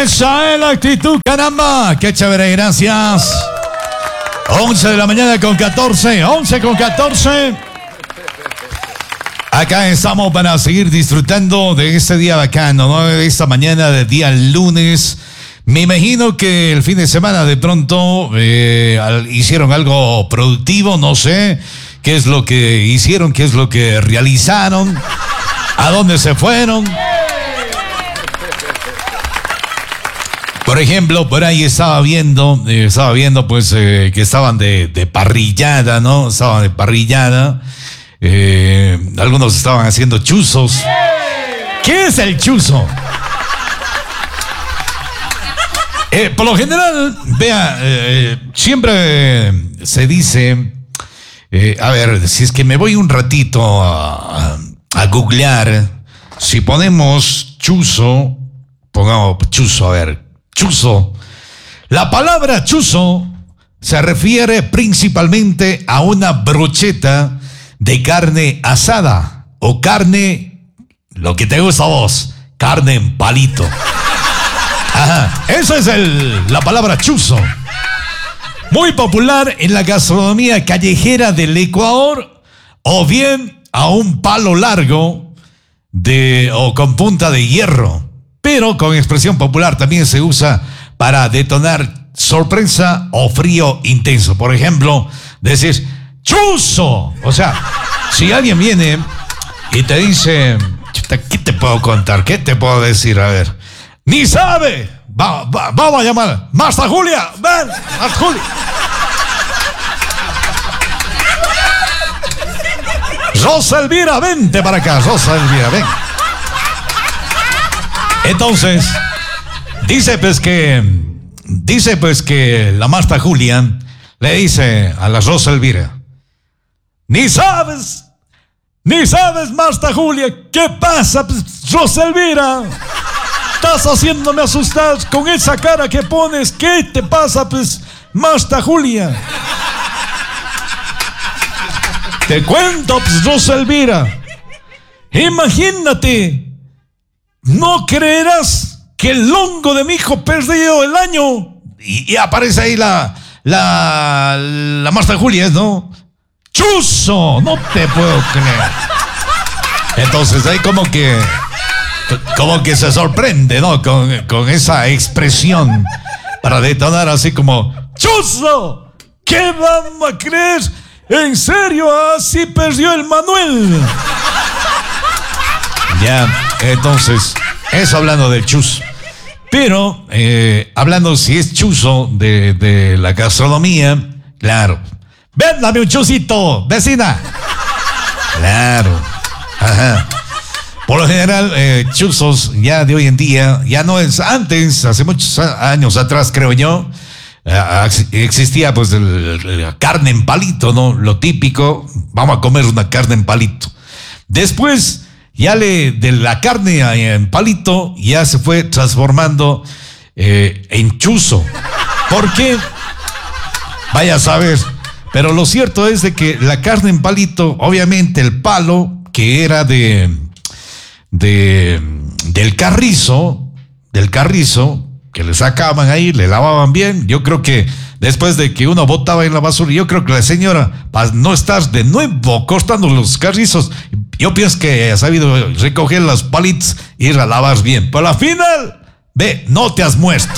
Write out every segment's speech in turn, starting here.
Esa es la actitud, caramba. Qué chévere, gracias. 11 de la mañana con 14. 11 con 14. Acá estamos para seguir disfrutando de este día bacano, ¿no? De esta mañana de día lunes. Me imagino que el fin de semana de pronto hicieron algo productivo, no sé qué es lo que hicieron, qué es lo que realizaron, a dónde se fueron. Por ejemplo, por ahí estaba viendo pues que estaban de parrillada, ¿no? Estaban de parrillada. Algunos estaban haciendo chuzos. ¿Qué es el chuzo? Por lo general, vea, siempre se dice, a ver, si es que me voy un ratito a googlear, si ponemos chuzo, pongamos chuzo, a ver, chuzo. La palabra chuzo se refiere principalmente a una brocheta de carne asada o carne, lo que te gusta a vos, carne en palito. Ajá, esa es la palabra chuzo. Muy popular en la gastronomía callejera del Ecuador, o bien a un palo largo o con punta de hierro, pero con expresión popular también se usa para detonar sorpresa o frío intenso. Por ejemplo, decir chuzo. O sea, si alguien viene y te dice, ¿qué te puedo contar? ¿Qué te puedo decir? A ver, ni sabe. Vamos a llamar. Marta Julia, ven, Marta Julia. Rosa Elvira, vente para acá, Rosa Elvira, ven. Entonces, dice pues que la Marta Julia le dice a la Rosa Elvira, ni sabes, Marta Julia, ¿qué pasa, pues, Rosa Elvira? Estás haciéndome asustar con esa cara que pones. ¿Qué te pasa, pues, Marta Julia? Te cuento, pues, Rosa Elvira. Imagínate, no creerás que el longo de mi hijo perdió el año. Y aparece ahí la Marta Julia, ¿no? ¡Chuzo! No te puedo creer. Entonces ahí como que se sorprende, ¿no? Con esa expresión para detonar así como ¡chuzo! ¿Qué vamos a creer? ¿En serio? Así perdió el Manuel. Ya, entonces, eso hablando del chuzo. Pero, hablando si es chuzo de la gastronomía, claro. Ven, dame un chusito, vecina. Claro. Ajá. Por lo general, chuzos ya de hoy en día, ya no es antes, hace muchos años atrás, creo yo, existía pues la carne en palito, ¿no? Lo típico, vamos a comer una carne en palito. Después, ya de la carne en palito, ya se fue transformando en chuzo. ¿Por qué? Vaya a saber. Pero lo cierto es de que la carne en palito, obviamente el palo que era del carrizo, que le sacaban ahí, le lavaban bien. Yo creo que después de que uno botaba en la basura, yo creo que la señora, para no estar de nuevo cortando los carrizos, yo pienso que ha sabido recoger las palitos y ir a lavar bien. Pero al final, ve, no te has muerto.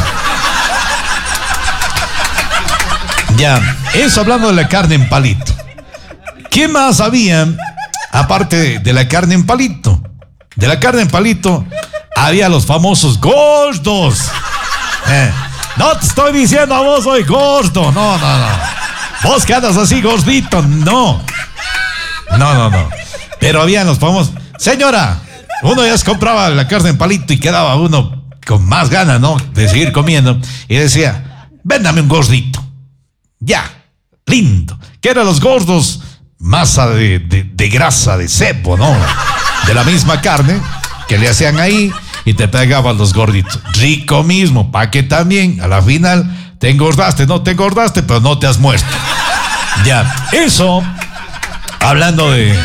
Ya, eso hablando de la carne en palito. ¿Qué más había aparte de la carne en palito? De la carne en palito había los famosos gordos. No te estoy diciendo a vos soy gordo. No. Vos que andas así gordito. No. Pero habían los famosos. Señora, uno ya se compraba la carne en palito y quedaba uno con más ganas, ¿no? De seguir comiendo. Y decía, véndame un gordito. Ya, lindo. Que eran los gordos, masa de grasa, de cebo, ¿no? De la misma carne que le hacían ahí y te pegaban los gorditos. Rico mismo, pa' que también a la final te engordaste, pero no te has muerto. Ya, eso, hablando de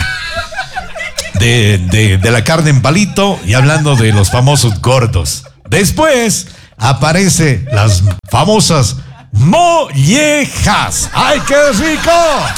la carne en palito y hablando de los famosos gordos. Después aparece las famosas mollejas. ¡Ay, qué rico!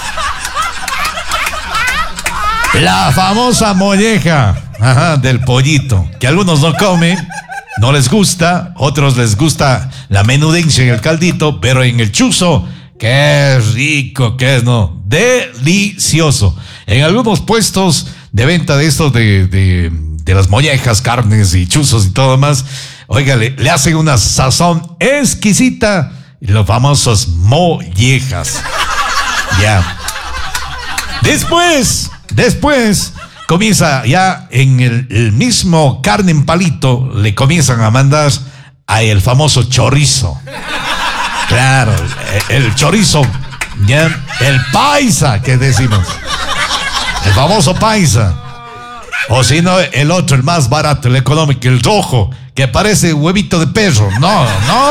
La famosa molleja, ajá, del pollito, que algunos no comen, no les gusta, otros les gusta la menudencia en el caldito, pero en el chuzo, qué rico que es, ¿no? Delicioso. En algunos puestos de venta de estos de las mollejas, carnes y chuzos y todo más, oiga, le hacen una sazón exquisita, los famosos mollejas. Ya. Después comienza ya en el mismo carne en palito, le comienzan a mandar a el famoso chorizo. Claro, el chorizo, ya, el paisa que decimos. El famoso paisa. O si no, el otro, el más barato, el económico, el rojo, que parece huevito de perro. No.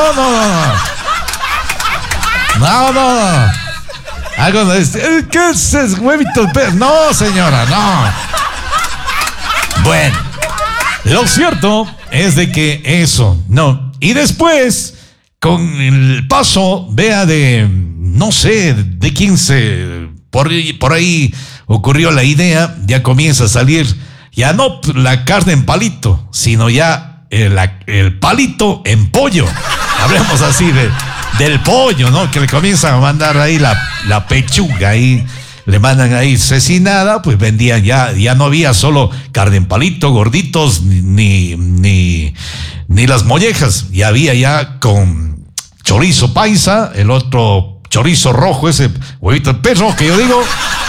Algo de ¿qué es ese huevito de perro? No, señora, no. Bueno, lo cierto es de que eso, no. Y después, con el paso, vea de, no sé, de quién por ahí ocurrió la idea, ya comienza a salir, ya no la carne en palito, sino ya el palito en pollo. Hablemos así del pollo, ¿no? Que le comienzan a mandar ahí la pechuga, ahí le mandan ahí cecinada, pues vendían ya no había solo carne en palito, gorditos, ni las mollejas, ya había ya con chorizo paisa, el otro chorizo rojo, ese huevito de perro que yo digo,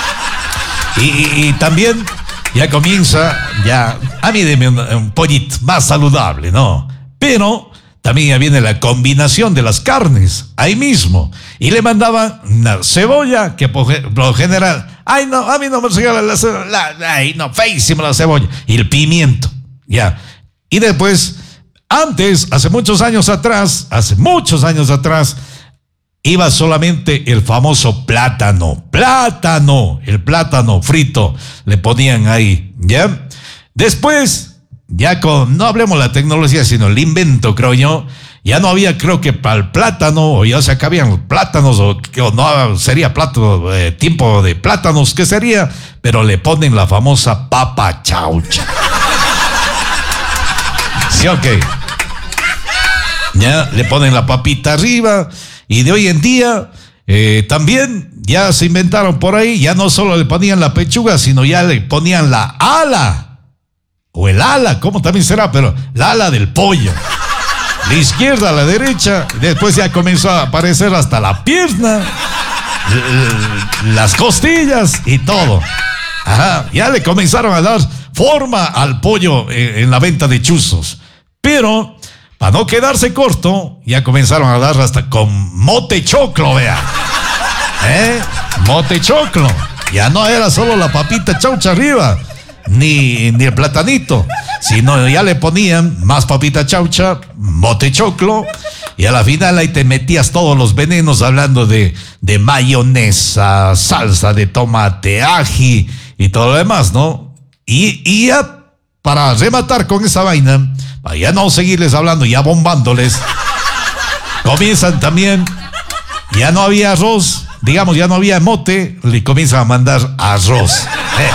y también ya comienza, ya, a mí deme un pollito más saludable, ¿no? Pero también ya viene la combinación de las carnes, ahí mismo. Y le mandaban una cebolla, que por lo general, ay no, a mí no me regala la cebolla, ay no, feísima la cebolla. Y el pimiento, ya. Y después, antes, hace muchos años atrás, iba solamente el famoso plátano, el plátano frito, le ponían ahí, ¿ya? Después, ya no hablemos de la tecnología, sino el invento, creo yo, ya no había, creo que para el plátano, o ya se acabían los plátanos, o no sería plátano, tiempo de plátanos, ¿qué sería? Pero le ponen la famosa papa chaucha. ¿Sí o qué? Ya le ponen la papita arriba, y de hoy en día, también ya se inventaron por ahí, ya no solo le ponían la pechuga, sino ya le ponían la ala. O el ala, ¿cómo también será? Pero la ala del pollo. La izquierda a la derecha. Después ya comenzó a aparecer hasta la pierna, las costillas y todo. Ajá, ya le comenzaron a dar forma al pollo en la venta de chuzos. Pero, para no quedarse corto, ya comenzaron a dar hasta con mote choclo, vea. Mote choclo. Ya no era solo la papita chaucha arriba, ni el platanito, sino ya le ponían más papita chaucha, mote choclo, y a la final ahí te metías todos los venenos, hablando de mayonesa, salsa de tomate, ají y todo lo demás, ¿no? Y ya para rematar con esa vaina, para ya no seguirles hablando, ya bombándoles, comienzan también, ya no había arroz, digamos, ya no había mote, le comienzan a mandar arroz.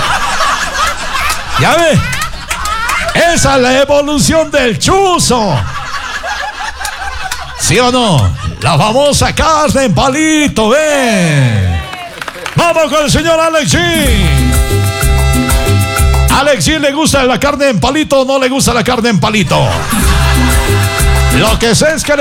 ¿Ya ve? Esa es la evolución del chuzo. ¿Sí o no? La famosa carne en palito, ¿ve? Vamos con el señor Alex G. Alex G, ¿le gusta la carne en palito o no le gusta la carne en palito? Lo que sé es que